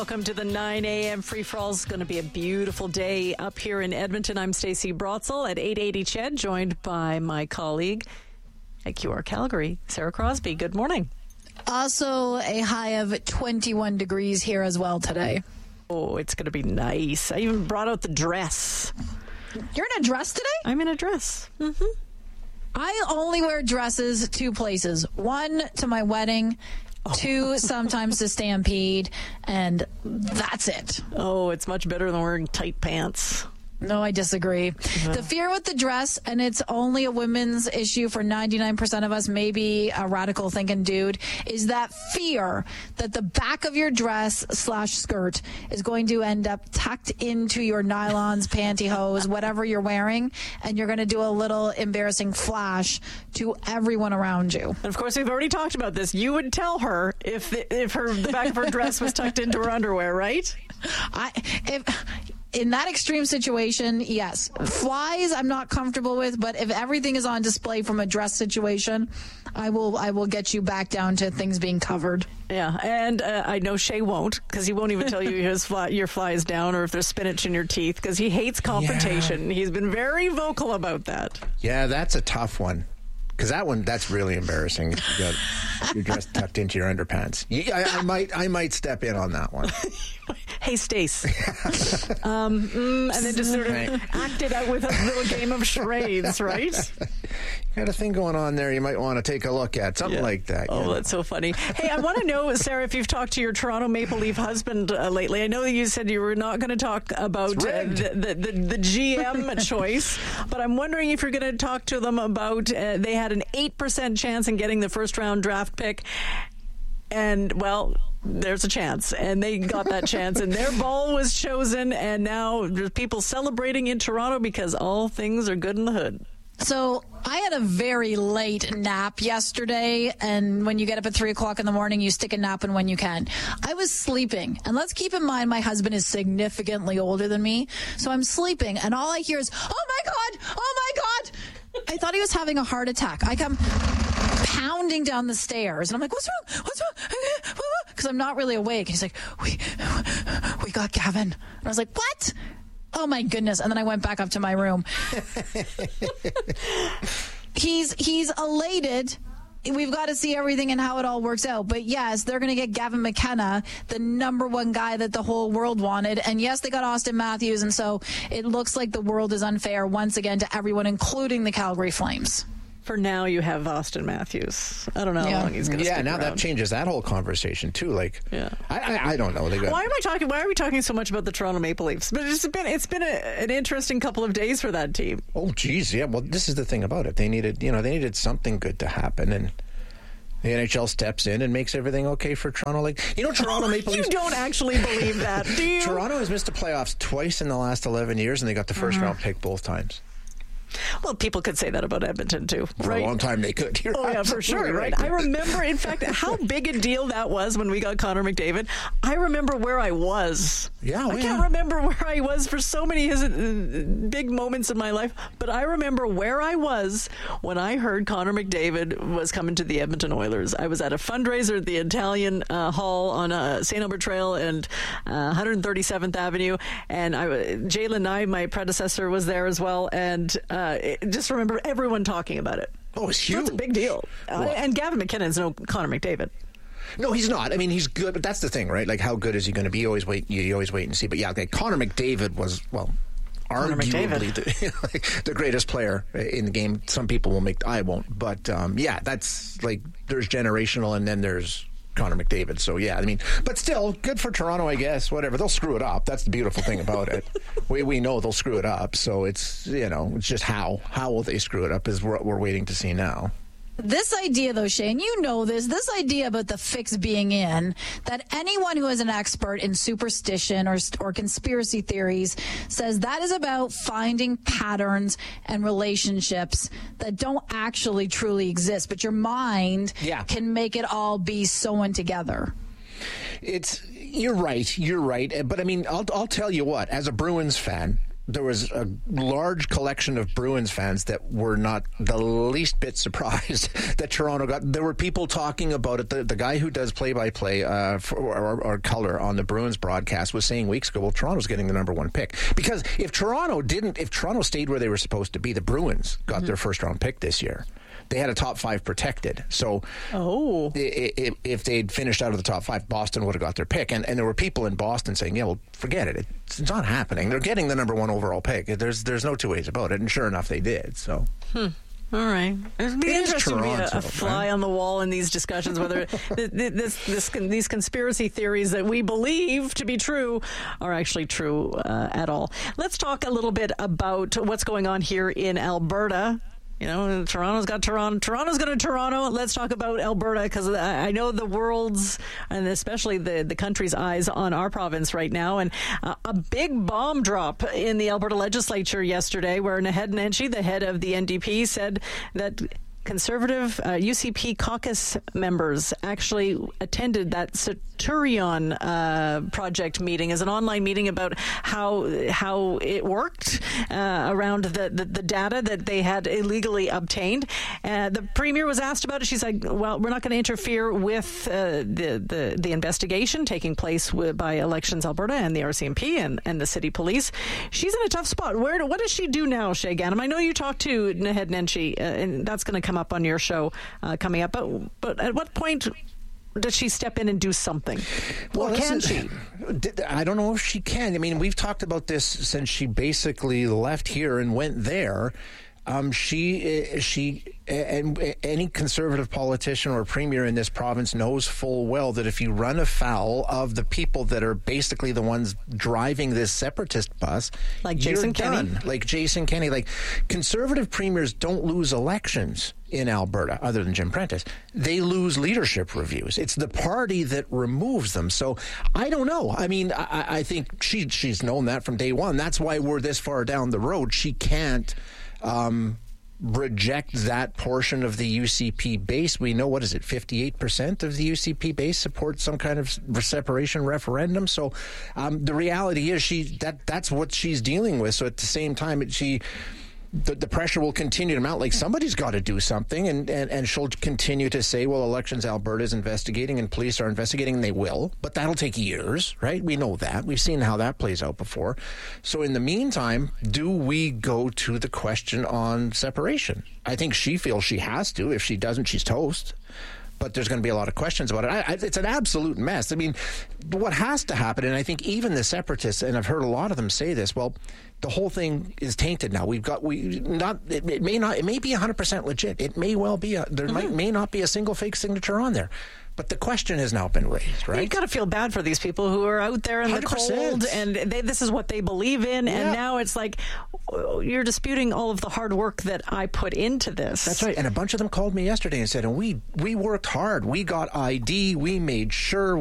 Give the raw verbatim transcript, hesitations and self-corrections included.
Welcome to the nine a.m. Free For All. It's going to be a beautiful day up here in Edmonton. I'm Stacey Brotzel at eight eighty C H E D, joined by my colleague at Q R Calgary, Sarah Crosby. Good morning. Also a high of twenty-one degrees here as well today. Oh, it's going to be nice. I even brought out the dress. You're in a dress today? I'm in a dress. Mm-hmm. I only wear dresses two places. One, to my wedding. Oh. Two, sometimes to Stampede, and that's it. Oh, it's much better than wearing tight pants. No, I disagree. Yeah. The fear with the dress, and it's only a women's issue for ninety-nine percent of us, maybe a radical thinking dude, is that fear that the back of your dress slash skirt is going to end up tucked into your nylons, pantyhose, whatever you're wearing, and you're going to do a little embarrassing flash to everyone around you. And of course, we've already talked about this. You would tell her if the, if her the back of her dress was tucked into her underwear, right? I if. In that extreme situation, yes. Flies, I'm not comfortable with, but if everything is on display from a dress situation, I will I will get you back down to things being covered. Yeah, and uh, I know Shay won't, because he won't even tell you his fly, your fly is down or if there's spinach in your teeth, because he hates confrontation. Yeah. He's been very vocal about that. Yeah, that's a tough one. Because that one, that's really embarrassing. You got your dress tucked into your underpants. Yeah, I, I might, I might step in on that one. Hey, Stace. um, mm, and then just sort of right. act it out with a little game of charades, right? You got a thing going on there. You might want to take a look at something yeah. like that. Oh, know? That's so funny. Hey, I want to know, Sarah, if you've talked to your Toronto Maple Leaf husband uh, lately. I know that you said you were not going to talk about uh, the, the, the the G M choice, but I'm wondering if you're going to talk to them about uh, they had an eight percent chance in getting the first round draft pick. And, well, there's a chance. And they got that chance. And their ball was chosen. And now there's people celebrating in Toronto because all things are good in the hood. So I had a very late nap yesterday, and when you get up at three o'clock in the morning, you stick a nap in when you can. I was sleeping, and let's keep in mind my husband is significantly older than me, so I'm sleeping, and all I hear is, oh my God, oh my God. I thought he was having a heart attack. I come pounding down the stairs, and I'm like, what's wrong? What's wrong? Because I'm not really awake. He's like, we, we got Gavin. And I was like, what? Oh, my goodness. And then I went back up to my room. he's he's elated. We've got to see everything and how it all works out. But, yes, they're going to get Gavin McKenna, the number one guy that the whole world wanted. And, yes, they got Austin Matthews. And so it looks like the world is unfair once again to everyone, including the Calgary Flames. For now, you have Austin Matthews. I don't know yeah. how long he's going to yeah, stick now around. That changes that whole conversation too. Like, yeah. I, I, I don't know. They got... Why am I talking? Why are we talking so much about the Toronto Maple Leafs? But it's been it's been a, an interesting couple of days for that team. Oh, geez, yeah. Well, this is the thing about it. They needed, you know, they needed something good to happen, and the N H L steps in and makes everything okay for Toronto. Like, you know, Toronto Maple Leafs. You don't actually believe that, do you? Toronto has missed the playoffs twice in the last eleven years, and they got the first mm-hmm. round pick both times. Well, people could say that about Edmonton, too. For right? a long time they could. You're oh, yeah, for sure, right? right? I remember, in fact, how big a deal that was when we got Connor McDavid. I remember where I was. Yeah, well, I can't yeah. remember where I was for so many his, uh, big moments in my life, but I remember where I was when I heard Connor McDavid was coming to the Edmonton Oilers. I was at a fundraiser at the Italian uh, Hall on uh, Saint Albert Trail and uh, one hundred thirty-seventh Avenue, and I, Jalen Nye, my predecessor, was there as well, and uh, it, just remember remember everyone talking about it. Oh, it's huge. That's a big deal. Well, uh, and Gavin McKinnon is no Connor McDavid. No, he's not. I mean, he's good, but that's the thing, right? Like, how good is he going to be? You always wait. You always wait and see. But yeah, okay, Connor McDavid was well, Connor arguably the, like, the greatest player in the game. Some people will make. I won't. But um, yeah, that's like there's generational, and then there's Connor McDavid. So yeah, I mean, but still good for Toronto, I guess. Whatever, they'll screw it up. That's the beautiful thing about it. we we know they'll screw it up. So it's you know it's just how how will they screw it up is what we're waiting to see now. This idea, though, Shane, you know this, this idea about the fix being in, that anyone who is an expert in superstition or, or conspiracy theories says that is about finding patterns and relationships that don't actually truly exist, but your mind yeah. can make it all be sewn together. It's you're right, you're right. But, I mean, I'll, I'll tell you what, as a Bruins fan, there was a large collection of Bruins fans that were not the least bit surprised that Toronto got. There were people talking about it. The, the guy who does play-by-play uh, for, or, or color on the Bruins broadcast was saying weeks ago, well, Toronto's getting the number one pick. Because if Toronto didn't, if Toronto stayed where they were supposed to be, the Bruins got mm-hmm. their first-round pick this year. They had a top five protected. So oh. if, if they'd finished out of the top five, Boston would have got their pick. And, and there were people in Boston saying, yeah, well, forget it. It's not happening. They're getting the number one overall pick. There's there's no two ways about it. And sure enough, they did. So. Hmm. All right. It'd be it interesting to be a, a fly right? on the wall in these discussions, whether this, this, these conspiracy theories that we believe to be true are actually true uh, at all. Let's talk a little bit about what's going on here in Alberta. You know, Toronto's got Toronto. Toronto's going to Toronto. Let's talk about Alberta, because I know the world's, and especially the, the country's eyes on our province right now. And uh, a big bomb drop in the Alberta legislature yesterday, where Naheed Nenshi, the head of the N D P, said that Conservative uh, U C P caucus members actually attended that Centurion uh, project meeting as an online meeting about how how it worked uh, around the, the, the data that they had illegally obtained. Uh, the Premier was asked about it. She's like, well, we're not going to interfere with uh, the, the, the investigation taking place with, by Elections Alberta and the R C M P and, and the city police. She's in a tough spot. Where What does she do now, Shay Ganem? I know you talked to Naheed Nenshi, uh, and that's going to come up on your show uh, coming up. But, but at what point does she step in and do something? Well, or can is, she? I don't know if she can. I mean, we've talked about this since she basically left here and went there. Um, she, she, and any Conservative politician or premier in this province knows full well that if you run afoul of the people that are basically the ones driving this separatist bus, like Jason Kenney, done. like Jason Kenney, like Conservative premiers don't lose elections in Alberta, other than Jim Prentice. They lose leadership reviews. It's the party that removes them. So I don't know. I mean, I, I think she she's known that from day one. That's why we're this far down the road. She can't Um, reject that portion of the U C P base. We know, what is it, fifty-eight percent of the U C P base supports some kind of separation referendum. So um, the reality is she that that's what she's dealing with. So at the same time, it, she the, the pressure will continue to mount. Like, somebody's got to do something, and, and, and she'll continue to say, well, Elections Alberta is investigating and police are investigating, and they will, but that'll take years, right? We know that. We've seen how that plays out before. So in the meantime, do we go to the question on separation? I think she feels she has to. If she doesn't, she's toast. But there's going to be a lot of questions about it. I, I, it's an absolute mess. I mean, what has to happen, and I think even the separatists, and I've heard a lot of them say this, well, the whole thing is tainted now. We've got we not. It, it may not. It may be one hundred percent legit. It may well be. A, there mm-hmm. might may not be a single fake signature on there. But the question has now been raised, right? You've got to feel bad for these people who are out there in the cold, and they, this is what they believe in, yeah. and now it's like, you're disputing all of the hard work that I put into this. That's right. And a bunch of them called me yesterday and said, and we, we worked hard. We got I D. We made sure